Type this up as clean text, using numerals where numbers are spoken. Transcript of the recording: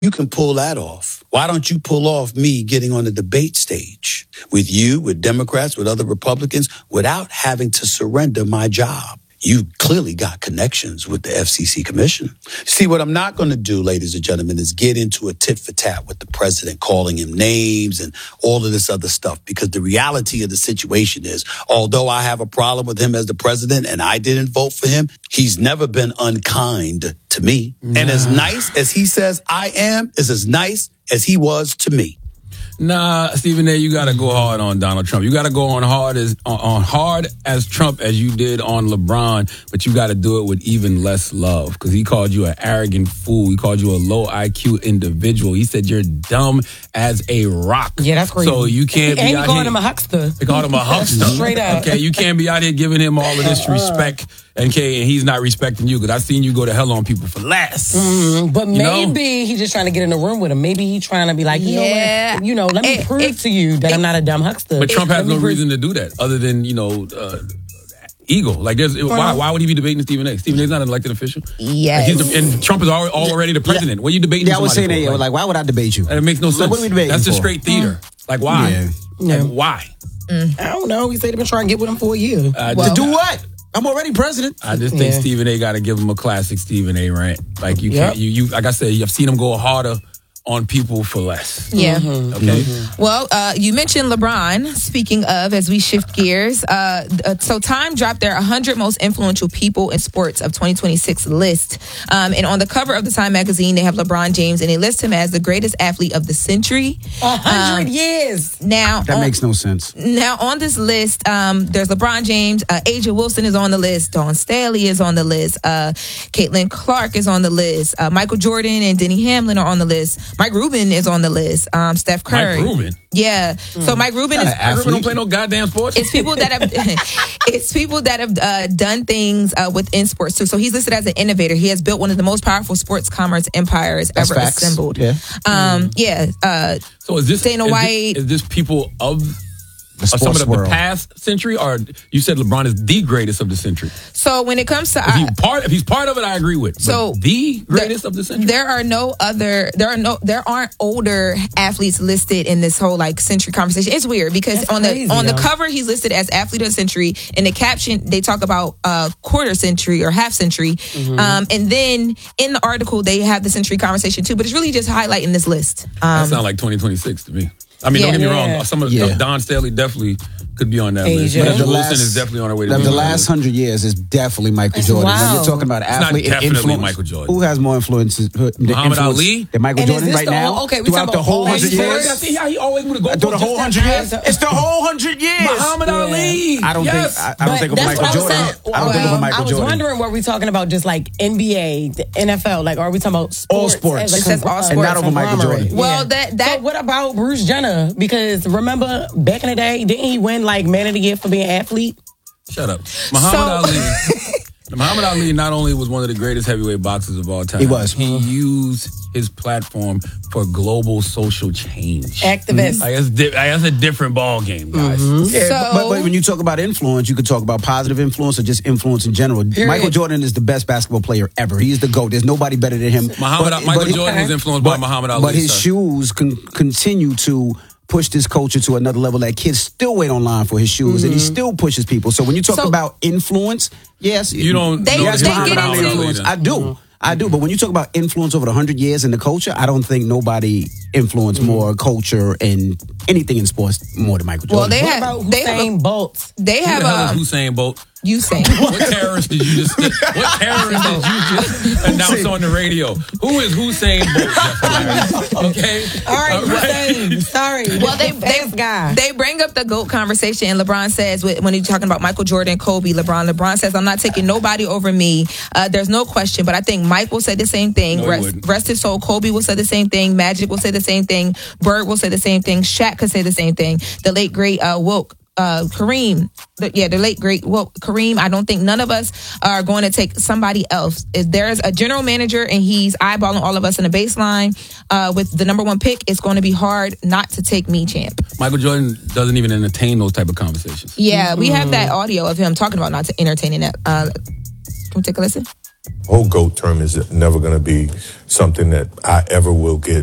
You can pull that off. Why don't you pull off me getting on the debate stage with you, with Democrats, with other Republicans, without having to surrender my job? You clearly got connections with the FCC commission. See, what I'm not going to do, ladies and gentlemen, is get into a tit for tat with the president, calling him names and all of this other stuff, because the reality of the situation is, although I have a problem with him as the president and I didn't vote for him, he's never been unkind to me. Nah. And as nice as he says I am is as nice as he was to me. Nah, Stephen A., you got to go hard on Donald Trump. You got to go on hard as Trump as you did on LeBron, but you got to do it with even less love, because he called you an arrogant fool. He called you a low IQ individual. He said you're dumb as a rock. Yeah, that's crazy. So you can't be out here. And he called him a huckster. They called him a huckster. Straight up. Okay, you can't be out here giving him all of this respect. Okay, and he's not respecting you, because I've seen you go to hell on people for less. But maybe he's just trying to get in the room with him. Maybe he's trying to be like, let me prove to you that I'm not a dumb huckster. But Trump has no reason to do that other than, ego. Like, why would he be debating Stephen A? Stephen A's not an elected official. Yes. And Trump is already the president. Yeah. What are you debating? Yeah, I was saying that. Like, why would I debate you? And it makes no sense. What are we debating That's for? just straight theater. Like, why? Yeah. Like, why? I don't know. He said they've been trying to get with him for a year. To do what? I'm already president. I just think Stephen A. got to give him a classic Stephen A. rant. Like, you can't. You like I said, I've seen him go harder on people for less. Yeah. Okay. Well, you mentioned LeBron. Speaking of, as we shift gears, so Time dropped their 100 most influential people in sports of 2026 list. And on the cover of the Time magazine, they have LeBron James, and they list him as the greatest athlete of the century. 100 years. Now that makes no sense. Now on this list, there's LeBron James, Aja Wilson is on the list, Dawn Staley is on the list, Caitlin Clark is on the list, Michael Jordan and Denny Hamlin are on the list. Mike Rubin is on the list. Steph Curry. Mike Rubin? Yeah. So Mike Rubin is... Mike Rubin don't play no goddamn sports? It's people that have done things within sports too. So he's listed as an innovator. He has built one of the most powerful sports commerce empires ever assembled. Yeah. So is this Dana White? Is this people of some of the world. past century, or you said LeBron is the greatest of the century? So when it comes to if he's part of it, I agree with. So the greatest of the century. There aren't older athletes listed in this whole century conversation. It's weird because on the cover he's listed as athlete of the century. In the caption they talk about quarter century or half century, and then in the article they have the century conversation too. But it's really just highlighting this list. That sounds like 2026 to me. I mean, don't get me wrong. Some of Don Staley definitely could be on that list. But Wilson is definitely on her way to the last 100 years is definitely Michael Jordan. When you're talking about athlete and influence, Michael Jordan. Who has more influences? Muhammad Ali than Michael Jordan right now? Throughout the whole 100 years? See how he always would go through the whole 100 years? It's the whole 100 years. Muhammad Ali. I don't think of Michael Jordan. I don't think of Michael Jordan. I was wondering, were we talking about just like NBA, the NFL? Like, are we talking about sports? All sports. It says all sports. And not over Michael Jordan. Well, So what about Bruce Jenner? Because remember back in the day, didn't he win Man of the Year for being an athlete? Shut up. Muhammad Ali not only was one of the greatest heavyweight boxers of all time. He was. He used his platform for global social change. Activist. That's a different ball game, guys. Yeah, but when you talk about influence, you could talk about positive influence or just influence in general. Period. Michael Jordan is the best basketball player ever. He's the GOAT. There's nobody better than him. Michael Jordan was influenced by Muhammad Ali. But his shoes continue to push this culture to another level. That kids still wait online for his shoes, and he still pushes people. So when you talk about influence, yes, you don't. They get into influence. I do. But when you talk about influence over the 100 years in the culture, I don't think nobody influenced more culture and anything in sports more than Michael Jordan. Well, Usain Bolt. They have Usain Bolt. Usain. What terrorist did you just announce on the radio? Who is Usain Bolt? Okay. All right. Sorry. Well, they bring up the GOAT conversation, and LeBron says when he's talking about Michael Jordan, Kobe, LeBron says, "I'm not taking nobody over me." There's no question, but I think Mike will say the same thing. No, rest his soul. Kobe will say the same thing. Magic will say the same thing. Bird will say the same thing. Shaq could say the same thing. The late great Kareem, the late great Kareem. I don't think none of us are going to take somebody else. If there's a general manager and he's eyeballing all of us in the baseline with the number one pick, it's going to be hard not to take me, champ. Michael Jordan doesn't even entertain those type of conversations. Yeah, we have that audio of him talking about not to entertaining that. Can we take a listen? whole GOAT term is never going to be something that I ever will get